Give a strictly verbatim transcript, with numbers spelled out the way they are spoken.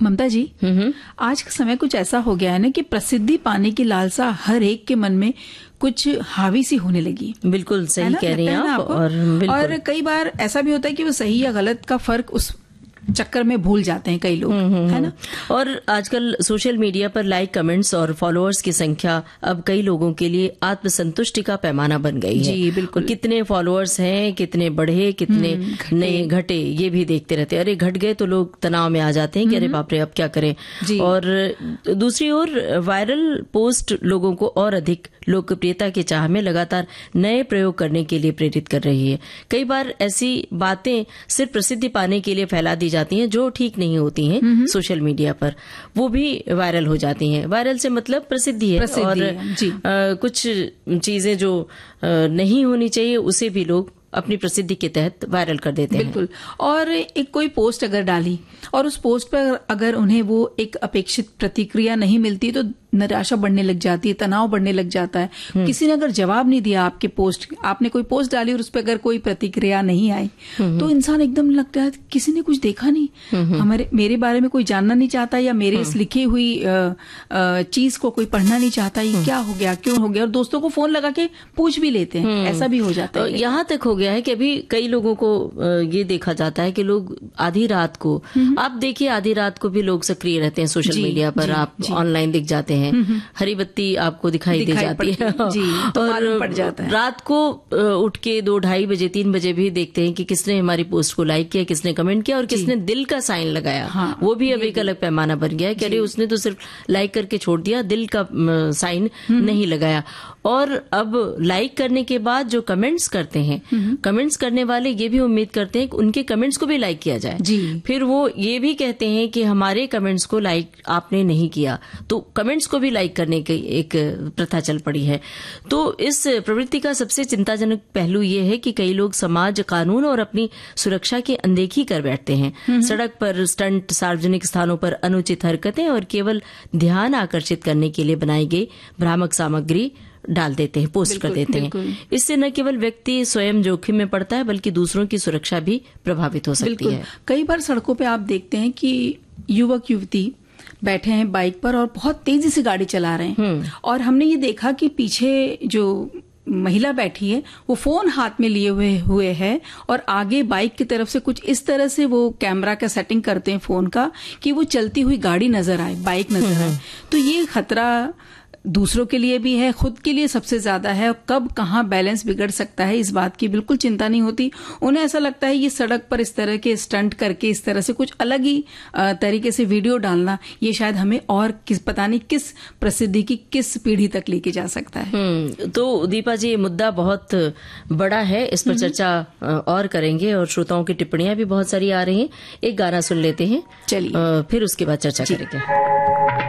ममता जी, आज का समय कुछ ऐसा हो गया है ना कि प्रसिद्धि पाने की लालसा हर एक के मन में कुछ हावी सी होने लगी। बिल्कुल सही कह रही हैं आप। और, और कई बार ऐसा भी होता है कि वो सही या गलत का फर्क उस चक्कर में भूल जाते हैं कई लोग, है ना। और आजकल सोशल मीडिया पर लाइक, कमेंट्स और फॉलोअर्स की संख्या अब कई लोगों के लिए आत्मसंतुष्टि का पैमाना बन गई है। जी बिल्कुल। कितने फॉलोअर्स हैं, कितने बढ़े, कितने नए घटे, ये भी देखते रहते हैं। अरे घट गए तो लोग तनाव में आ जाते हैं कि अरे बाप रे अब क्या करें। और दूसरी ओर वायरल पोस्ट लोगों को और अधिक लोकप्रियता के चाह में लगातार नए प्रयोग करने के लिए प्रेरित कर रही है। कई बार ऐसी बातें सिर्फ प्रसिद्धि पाने के लिए फैला दी जाती हैं जो ठीक नहीं होती हैं सोशल मीडिया पर, वो भी वायरल हो जाती हैं। वायरल से मतलब प्रसिद्धि है, प्रसिद्धि और है, जी। आ, कुछ चीजें जो आ, नहीं होनी चाहिए उसे भी लोग अपनी प्रसिद्धि के तहत वायरल कर देते हैं। बिल्कुल। और एक कोई पोस्ट अगर डाली और उस पोस्ट पर अगर उन्हें वो एक अपेक्षित प्रतिक्रिया नहीं मिलती तो निराशा बढ़ने लग जाती है, तनाव बढ़ने लग जाता है। किसी ने अगर जवाब नहीं दिया आपके पोस्ट, आपने कोई पोस्ट डाली और उस पर अगर कोई प्रतिक्रिया नहीं आई तो इंसान एकदम लगता है किसी ने कुछ देखा नहीं, हमारे मेरे बारे में कोई जानना नहीं चाहता, या मेरे इस लिखी हुई चीज को कोई पढ़ना नहीं चाहता, ये क्या हो गया, क्यों हो गया। और दोस्तों को फोन लगा के पूछ भी लेते हैं, ऐसा भी हो जाता है। यहाँ तक हो गया है कि अभी कई लोगों को ये देखा जाता है कि लोग आधी रात को, आप देखिए आधी रात को भी लोग सक्रिय रहते हैं सोशल मीडिया पर, आप ऑनलाइन दिख जाते हैं, हरी बत्ती आपको दिखाई, दिखाई दे जाती है जी, तो और पड़ जाता है। रात को उठ के दो ढाई बजे तीन बजे भी देखते हैं कि किसने हमारी पोस्ट को लाइक किया, किसने कमेंट किया और किसने दिल का साइन लगाया। हाँ, वो भी अब एक अलग पैमाना बन गया है कि अरे उसने तो सिर्फ लाइक करके छोड़ दिया, दिल का साइन नहीं लगाया। और अब लाइक करने के बाद जो कमेंट्स करते हैं, कमेंट्स करने वाले ये भी उम्मीद करते हैं कि उनके कमेंट्स को भी लाइक किया जाए जी। फिर वो ये भी कहते हैं कि हमारे कमेंट्स को लाइक आपने नहीं किया, तो कमेंट्स को भी लाइक करने की एक प्रथा चल पड़ी है। तो इस प्रवृत्ति का सबसे चिंताजनक पहलू ये है कि कई लोग समाज, कानून और अपनी सुरक्षा की अनदेखी कर बैठते हैं। सड़क पर स्टंट, सार्वजनिक स्थानों पर अनुचित हरकतें और केवल ध्यान आकर्षित करने के लिए बनाई गई भ्रामक सामग्री डाल देते हैं, पोस्ट कर देते हैं। इससे न केवल व्यक्ति स्वयं जोखिम में पड़ता है बल्कि दूसरों की सुरक्षा भी प्रभावित हो सकती है। कई बार सड़कों पे आप देखते हैं कि युवक युवती बैठे हैं बाइक पर और बहुत तेजी से गाड़ी चला रहे हैं, और हमने ये देखा कि पीछे जो महिला बैठी है वो फोन हाथ में लिए हुए हुए है और आगे बाइक की तरफ से कुछ इस तरह से वो कैमरा का सेटिंग करते हैं फोन का कि वो चलती हुई गाड़ी नजर आए, बाइक नजर आए। तो ये खतरा दूसरों के लिए भी है, खुद के लिए सबसे ज्यादा है। कब कहाँ बैलेंस बिगड़ सकता है इस बात की बिल्कुल चिंता नहीं होती। उन्हें ऐसा लगता है ये सड़क पर इस तरह के स्टंट करके इस तरह से कुछ अलग ही तरीके से वीडियो डालना, ये शायद हमें और किस पता नहीं किस प्रसिद्धि की किस पीढ़ी तक लेके जा सकता है। तो दीपा जी, ये मुद्दा बहुत बड़ा है, इस पर चर्चा और करेंगे और श्रोताओं की टिप्पणियां भी बहुत सारी आ रही हैं। एक गाना सुन लेते हैं, चलिए, फिर उसके बाद चर्चा करेंगे।